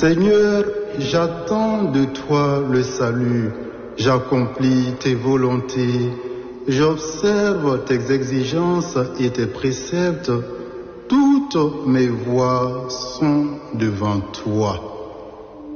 Seigneur, j'attends de toi le salut, j'accomplis tes volontés, j'observe tes exigences et tes préceptes, toutes mes voies sont devant toi.